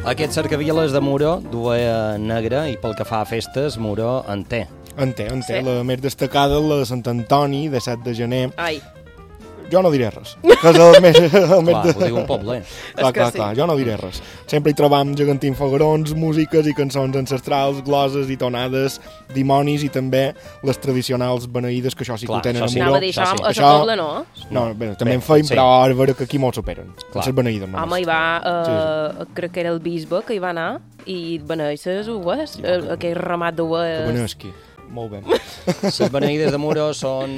Aquest cercaviles de Muro duia negre i pel que fa a festes, Muro en té. En té. Sí. La més destacada, la de Sant Antoni, de 7 de gener. Ai, Jo no diré res, que és el més... Clar, ho diu un poble. Clar, jo no diré res. Sempre hi trobam gegantins foguerons, músiques i cançons ancestrals, gloses i tonades, dimonis i també les tradicionals beneïdes, que això sí que ho tenen a Muro. anava a dir això, a Això- la Pobla no? No, bé, també en feim, sí. però ara veure que aquí molt superen. Clar. Les beneïdes només. Home, hi va, crec que era el bisbe que hi va anar, i beneeix les uves, aquell ramat Que d'uves. benesqui. Molt bé. Les beneïdes de Muro són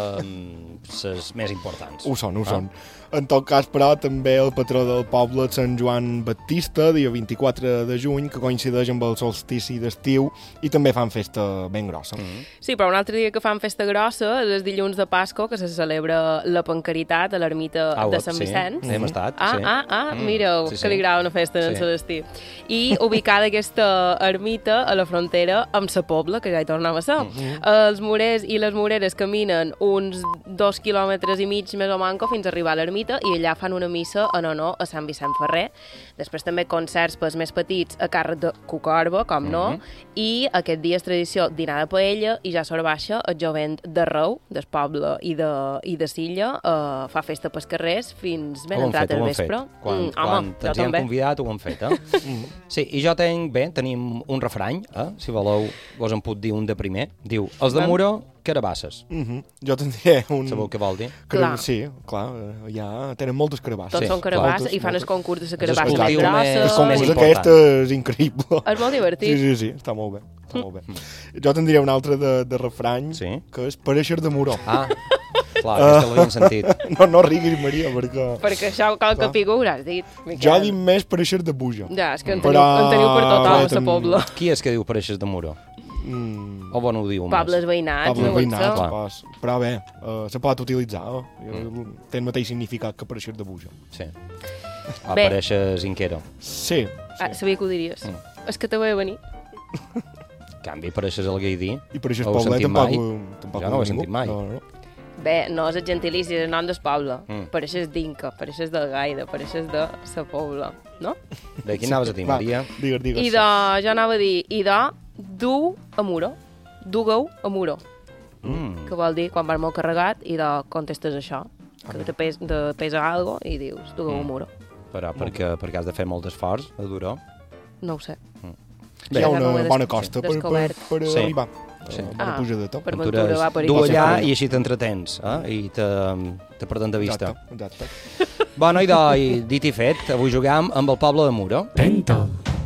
les més importants. Ho són. En tot cas, però, també el patró del poble és Sant Joan Baptista, dia 24 de juny, que coincideix amb el solstici d'estiu, i també fan festa ben grossa. Sí, però un altre dia que fan festa grossa és el dilluns de Pasco, que se celebra la Pancaritat a l'ermita de Sant Vicenç. Sí, hem estat. Mireu, Sí, sí. que li agrada una festa en Sí. el destí. I ubicada aquesta ermita a la frontera amb la Pobla, que ja hi tornava a ser. Els morers i les moreres caminen uns 2,5 quilòmetres més o manco fins a arribar a l'ermita, i allà fan una missa en honor a Sant Vicent Ferrer. Després també concerts pels més petits a càrrec de Cucorba, com no, i aquest dia és tradició dinar de paella, i ja sort baixa el jovent de Reu, del poble i de Silla, fa festa pels carrers fins ben entrat al vespre. Quan Home, jo ens hi hem també. convidat, ho hem fet, Sí, i jo tenim un refrany, si voleu, vos en puc dir un de primer. Diu, els de Muro, carabasses. Jo tindré un... Sabeu què vol dir? Clar. Sí, clar, ja tenen moltes carabasses. Tots Sí, són carabasses moltes, i fan el moltes. concurs de la És el carabassa més cultiu grossa. més- El més concurs important. aquest és increïble. És molt divertit. Sí, està molt bé. Jo tindria un altre de refrany, Sí. que és pareixer de Muro. Ah, clar, aquesta l'havíem sentit. No riguis, Maria, perquè... Perquè això cal que figura, has dit. Miquel. Jo dic més pareixer de Buja. Ja, és que en Però- teniu per tot a la Tem- Pobla. Qui és que diu pareixes de Muro? O bon ho diu més? Pobles veïnats, Pobles no veïnats, Clar. pas. Però bé, se pot utilitzar. Té el mateix significat que pareixer de Buja. Sí. Bé. Apareixes inquero. Sí. Ah, sabia que ho diries. És que te vaig venir. En canvi, pareixes el Gaidí. I pareixer No ho he poblet sentit tampoc, mai. tampoc Jo no ho he ningú. sentit mai. No. Bé, no és el gentilici, és el nom del poble. Pareixes d'Inca, pareixes del Gaida, pareixes de sa Pobla, no? De quin anaves a dir, Va, Maria? Digues. I de, jo anava a dir, i de du a Muro. Dugueu a Muro. Que vol dir quan vas molt carregat i de contestes això. Que te pesa algo i dius, dugueu a Muro. Però perquè has de fer molt d'esforç a Duró. No ho sé. Hi ha Ja no ho una he bona costa per descobert. Sí. arribar. Sí. Bona pujadeta. Per Ventura va per Du aquí. allà i així t'entretens, i te perdem de vista. Exacte. Bueno, i dit i fet, avui juguem amb el poble de Muro. Tento.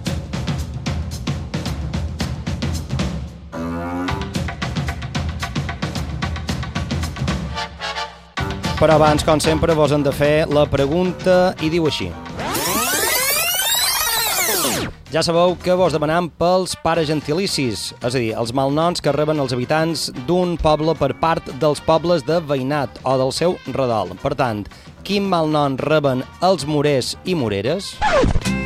Però abans, com sempre, vos hem de fer la pregunta i diu així. Ja sabeu que vos demanam pels pares gentilicis, és a dir, els malnoms que reben els habitants d'un poble per part dels pobles de veïnat o del seu redol. Per tant, quin malnom reben els morers i moreres?